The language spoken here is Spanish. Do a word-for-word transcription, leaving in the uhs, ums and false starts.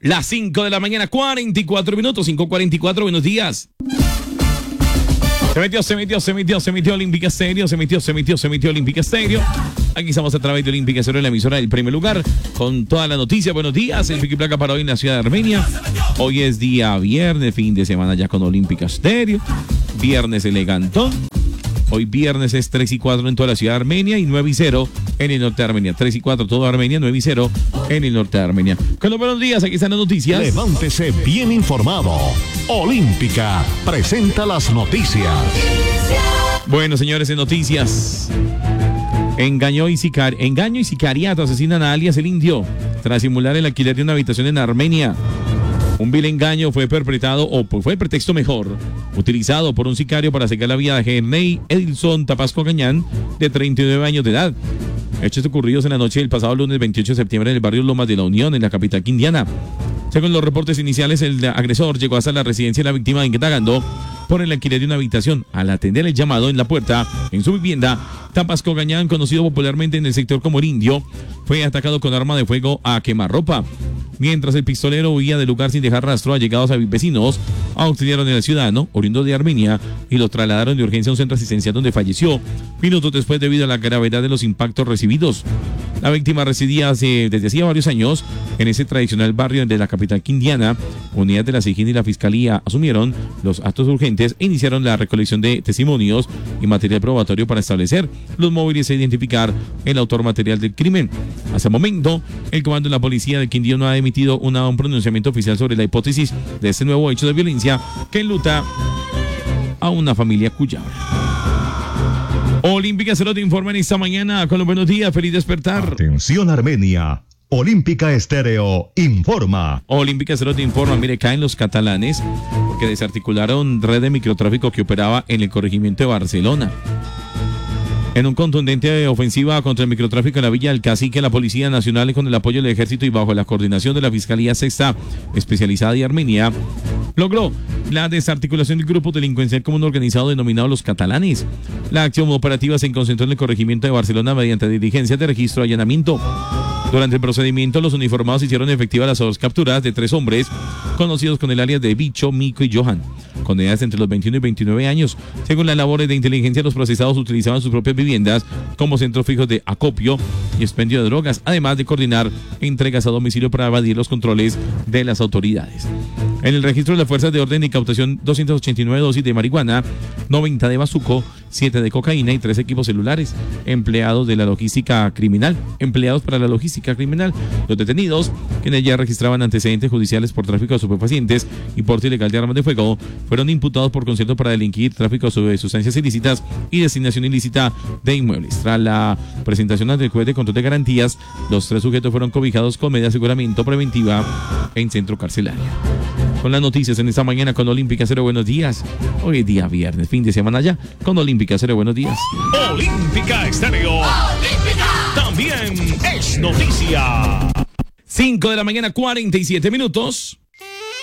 Las cinco de la mañana, cuarenta y cuatro minutos, cinco cuarenta y cuatro, buenos días. Se metió, se metió, se metió, se metió Olímpica Estéreo, se metió, se metió, se metió Olímpica Estéreo. Aquí estamos a través de Olímpica Estéreo en la emisora del primer lugar con toda la noticia. Buenos días, el pico y placa para hoy en la ciudad de Armenia. Hoy es día viernes, fin de semana ya con Olímpica Estéreo. Viernes elegantón. Hoy viernes es tres y cuatro en toda la ciudad de Armenia y nueve y cero en el norte de Armenia. tres y cuatro toda Armenia, nueve y cero en el norte de Armenia. Con los buenos días, aquí están las noticias. Levántese bien informado. Olímpica presenta las noticias. Bueno, señores, en noticias. Engaño y, sicar... Engaño y sicariato asesinan a alias el Indio tras simular el alquiler de una habitación en Armenia. Un vil engaño fue perpetrado, o fue el pretexto mejor, utilizado por un sicario para cegar la vida de Henry Edilson Tapasco Gañán, de treinta y nueve años de edad. Hechos ocurridos en la noche del pasado lunes veintiocho de septiembre en el barrio Lomas de la Unión, en la capital quindiana. Según los reportes iniciales, el agresor llegó hasta la residencia de la víctima indagando por el alquiler de una habitación. Al atender el llamado en la puerta en su vivienda, Tapasco Gañán, conocido popularmente en el sector como el Indio, fue atacado con arma de fuego a quemarropa. Mientras el pistolero huía del lugar sin dejar rastro, allegados a vecinos auxiliaron al ciudadano, oriundo de Armenia, y lo trasladaron de urgencia a un centro asistencial donde falleció minutos después debido a la gravedad de los impactos recibidos. La víctima residía hace, desde hacía varios años en ese tradicional barrio de la capital quindiana. Unidades de la SIGIN y la Fiscalía asumieron los actos urgentes e iniciaron la recolección de testimonios y material probatorio para establecer los móviles e identificar el autor material del crimen. Hasta el momento, el comando de la policía del Quindío no ha emitido una, un pronunciamiento oficial sobre la hipótesis de este nuevo hecho de violencia que enluta a una familia cuyabra. Olímpica Estéreo te informa en esta mañana con los buenos días, feliz despertar. Atención Armenia, Olímpica Estéreo informa. Olímpica Estéreo te informa, mire, caen los catalanes porque desarticularon red de microtráfico que operaba en el corregimiento de Barcelona. En un contundente ofensiva contra el microtráfico en la Villa del Cacique, la Policía Nacional, con el apoyo del Ejército y bajo la coordinación de la Fiscalía Sexta Especializada de Armenia, logró la desarticulación del grupo delincuencial común organizado denominado Los Catalanes. La acción operativa se concentró en el corregimiento de Barcelona mediante diligencias de registro y allanamiento. Durante el procedimiento, los uniformados hicieron efectivas las dos capturas de tres hombres conocidos con el alias de Bicho, Mico y Johan, con edades entre los veintiuno y veintinueve años. Según las labores de inteligencia, los procesados utilizaban sus propias viviendas como centros fijos de acopio y expendio de drogas, además de coordinar entregas a domicilio para evadir los controles de las autoridades. En el registro de las fuerzas de orden y incautación, doscientas ochenta y nueve dosis de marihuana, noventa de bazuco, siete de cocaína y tres equipos celulares, empleados de la logística criminal, empleados para la logística criminal. Los detenidos, quienes ya registraban antecedentes judiciales por tráfico de estupefacientes y porte ilegal de armas de fuego, fueron imputados por concierto para delinquir, tráfico de sustancias ilícitas y destinación ilícita de inmuebles. Tras la presentación ante el juez de control de garantías, los tres sujetos fueron cobijados con medida de aseguramiento preventiva en centro carcelario. Con las noticias en esta mañana con Olímpica Estéreo, buenos días. Hoy es día viernes, fin de semana ya, con Olímpica Estéreo, buenos días. Olímpica Estéreo. Olímpica también es noticia. cinco de la mañana, cuarenta y siete minutos.